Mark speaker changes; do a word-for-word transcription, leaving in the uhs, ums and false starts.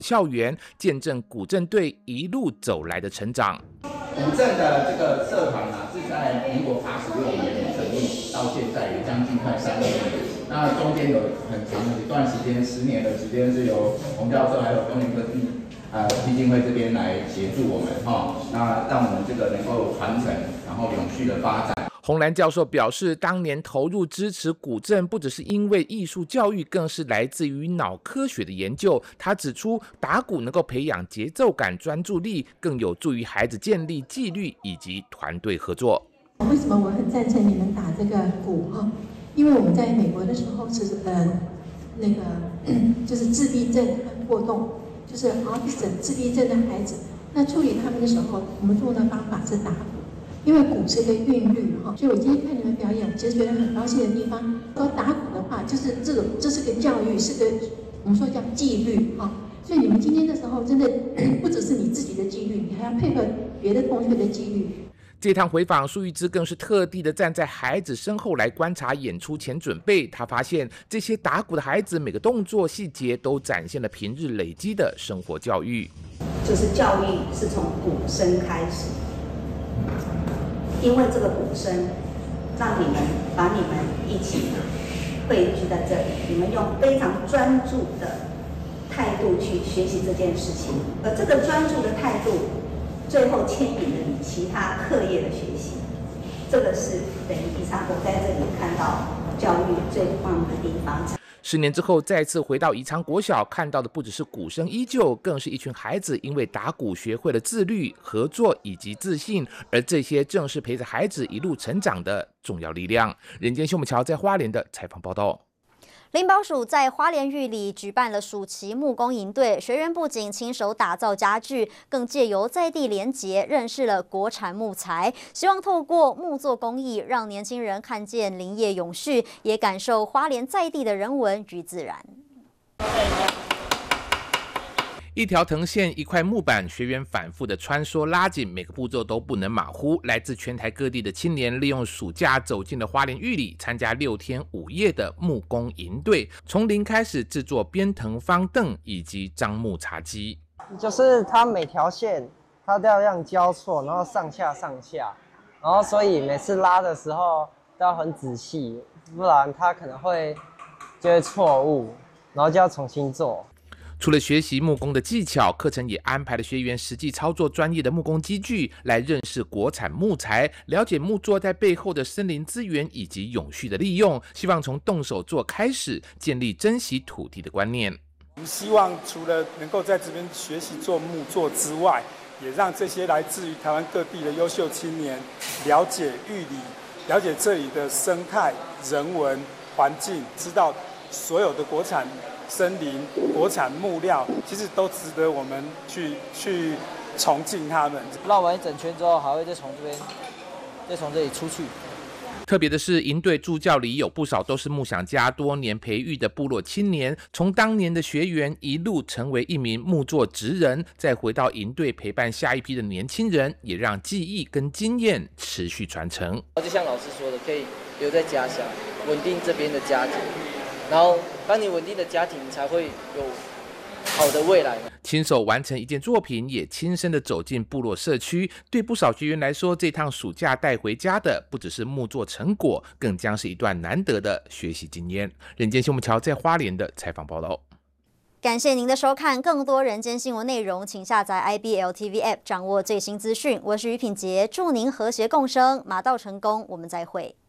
Speaker 1: 校园，见证古镇队一路走来的成长。
Speaker 2: 古镇的这个社团啊，是在民国八十六年成立，到现在也将近快三十年。那中间有很长的一段时间，十年的时间是由洪教授还有东林科技呃基金会这边来协助我们哈、哦，那让我们这个能够传承，然后永续的发展。
Speaker 1: 洪兰教授表示，当年投入支持古镇，不只是因为艺术教育，更是来自于脑科学的研究。他指出，打鼓能够培养节奏感、专注力，更有助于孩子建立纪律以及团队合作。
Speaker 3: 为什么我很赞成你们打这个鼓哈？因为我们在美国的时候是呃那个就是自闭症和过动，就是 autism 自闭症的孩子，那处理他们的时候，我们用的方法是打鼓。因为鼓是一个韵律哈，所以我今天看你们表演，我其实觉得很高兴的地方，说打鼓的话，就是这种，这是个教育，是个我们说叫纪律哈。所以你们今天的时候，真的不只是你自己的纪律，你还要配合别的同学的纪律。
Speaker 1: 这趟回访，苏玉芝更是特地的站在孩子身后来观察演出前准备。他发现这些打鼓的孩子每个动作细节都展现了平日累积的生活教育。
Speaker 4: 就是教育是从鼓声开始。因为这个鼓声，让你们把你们一起汇聚在这里，你们用非常专注的态度去学习这件事情，而这个专注的态度，最后牵引了你其他课业的学习。这个是等于伊莎伯在这里看到教育最棒的地方。
Speaker 1: 十年之后再次回到宜昌国小，看到的不只是鼓声依旧，更是一群孩子因为打鼓学会了自律、合作以及自信，而这些正是陪着孩子一路成长的重要力量。人间秀木桥在花莲的采访报道。
Speaker 5: 林保署在花莲玉里举办了暑期木工营队，学员不仅亲手打造家具，更借由在地连结认识了国产木材，希望透过木作工艺，让年轻人看见林业永续，也感受花莲在地的人文与自然。
Speaker 1: 一条藤线，一块木板，学员反复的穿梭拉紧，每个步骤都不能马虎。来自全台各地的青年利用暑假走进了花莲玉里，参加六天五夜的木工营队，从零开始制作编藤方凳以及樟木茶几。
Speaker 6: 就是它每条线它都要这样交错，然后上下上下，然后所以每次拉的时候都要很仔细，不然它可能会就会错误，然后就要重新做。
Speaker 1: 除了学习木工的技巧，课程也安排了学员实际操作专业的木工机具，来认识国产木材，了解木作在背后的森林资源以及永续的利用。希望从动手做开始，建立珍惜土地的观念。
Speaker 7: 我们希望除了能够在这边学习做木作之外，也让这些来自于台湾各地的优秀青年了解玉里，了解这里的生态、人文、环境，知道所有的国产森林、国产木料，其实都值得我们去去崇敬他们。
Speaker 6: 绕完一整圈之后，还会再从这边，再从这里出去。
Speaker 1: 特别的是，营队助教里有不少都是木想家多年培育的部落青年，从当年的学员一路成为一名木作职人，再回到营队陪伴下一批的年轻人，也让记忆跟经验持续传承。
Speaker 8: 就像老师说的，可以留在家乡，稳定这边的家庭。然后，当你稳定的家庭，才会有好的未来。
Speaker 1: 亲手完成一件作品，也亲身的走进部落社区。对不少学员来说，这趟暑假带回家的不只是木作成果，更将是一段难得的学习经验。人间秀木桥在花莲的采访报道。
Speaker 5: 感谢您的收看，更多人间新闻内容，请下载 I B L T V App 掌握最新资讯。我是于品杰，祝您和谐共生，马到成功，我们再会。